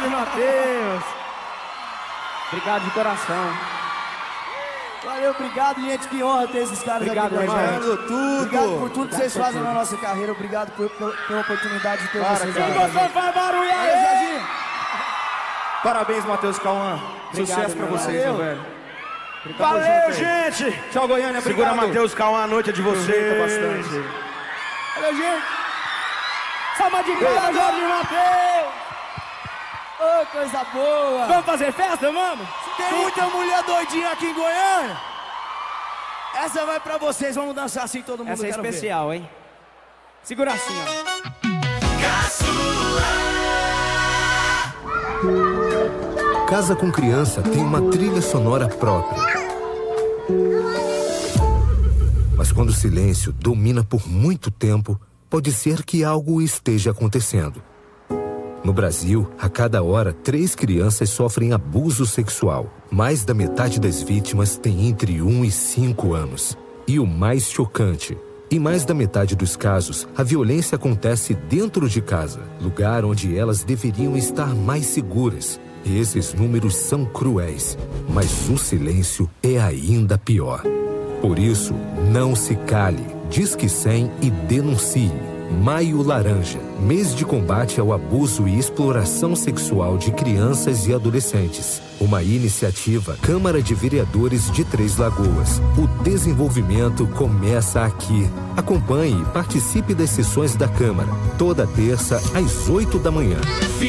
Jorge Matheus. Obrigado de coração. Valeu, obrigado, gente. Que honra ter esses caras Obrigado, aqui. Obrigado por tudo que vocês fazem na nossa carreira. Obrigado pela oportunidade de ter vocês aqui. Você faz barulho aí, Zezinho. Parabéns, Matheus Cauã. Sucesso pra vocês, meu velho. Valeu, gente. Tchau, Goiânia. Segura Obrigado. Matheus Cauã, a noite é de vocês. bastante. Valeu, gente. Salva de palmas, Jorge Matheus. Ô, coisa boa. Vamos fazer festa, vamos? Tem muita mulher doidinha aqui em Goiânia. Essa vai pra vocês. Vamos dançar assim todo mundo. Essa é quero ver. especial, hein? Segura assim, ó. Casa com Criança tem uma trilha sonora própria. Mas quando o silêncio domina por muito tempo, pode ser que algo esteja acontecendo. No Brasil, a cada hora, 3 crianças sofrem abuso sexual. Mais da metade das vítimas tem entre 1 e 5 anos. E o mais chocante, em mais da metade dos casos, a violência acontece dentro de casa, lugar onde elas deveriam estar mais seguras. Esses números são cruéis, mas o silêncio é ainda pior. Por isso, não se cale, disque 100 e denuncie. Maio Laranja, mês de combate ao abuso e exploração sexual de crianças e adolescentes. Uma iniciativa Câmara de Vereadores de Três Lagoas. O desenvolvimento começa aqui. Acompanhe e participe das sessões da Câmara, toda terça às 8 da manhã.